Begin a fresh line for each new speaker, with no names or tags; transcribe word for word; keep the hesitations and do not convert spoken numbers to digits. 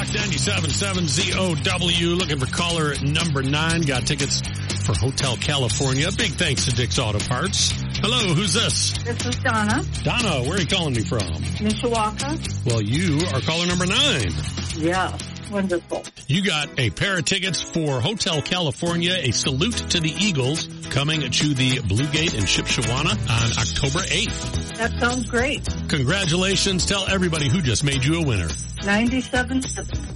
Rock ninety-seven point seven Z O W. Looking for caller number nine. Got tickets for Hotel California. Big thanks to Dick's Auto Parts. Hello, who's this?
This is Donna.
Donna, where are you calling me from?
Mishawaka.
Well, you are caller number nine.
Yeah, wonderful.
You got a pair of tickets for Hotel California, a salute to the Eagles, coming to the Blue Gate in Shipshewana on October eighth.
That sounds great.
Congratulations. Tell everybody who just made you a winner.
ninety-seven point seven